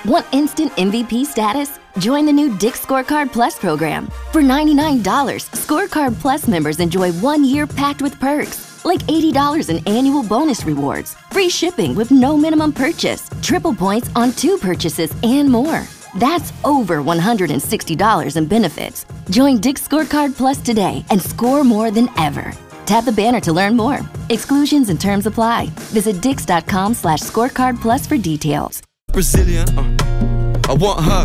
Want instant MVP status? Join the new Dick's Scorecard Plus program. For $99, Scorecard Plus members enjoy 1 year packed with perks, like $80 in annual bonus rewards, free shipping with no minimum purchase, triple points on 2 purchases, and more. That's over $160 in benefits. Join Dick's Scorecard Plus today and score more than ever. Tap the banner to learn more. Exclusions and terms apply. Visit dix.com/scorecard plus for details. Brazilian, I want her.